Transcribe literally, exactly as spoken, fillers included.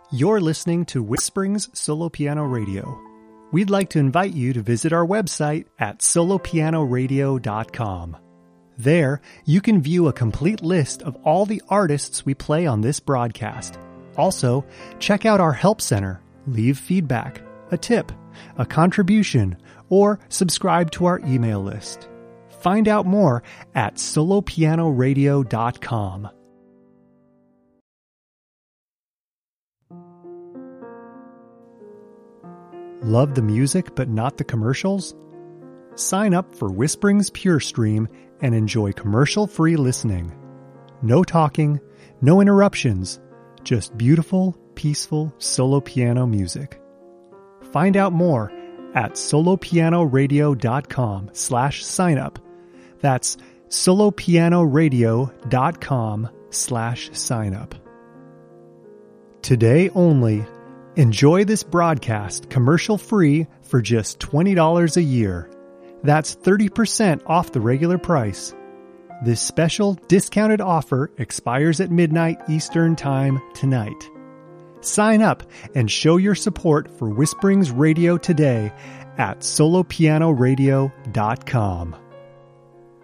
You're listening to Whisperings Solo Piano Radio. We'd like to invite you to visit our website at solo piano radio dot com. There, you can view a complete list of all the artists we play on this broadcast. Also, check out our help center, leave feedback, a tip, a contribution, or subscribe to our email list. Find out more at solo piano radio dot com. Love the music but not the commercials? Sign up for Whisperings Pure Stream and enjoy commercial-free listening. No talking, no interruptions, just beautiful, peaceful solo piano music. Find out more at solo piano radio dot com slash sign up. That's solo piano radio dot com slash sign up. Today only, enjoy this broadcast commercial-free for just twenty dollars a year. That's thirty percent off the regular price. This special discounted offer expires at midnight Eastern Time tonight. Sign up and show your support for Whisperings Radio today at solo piano radio dot com.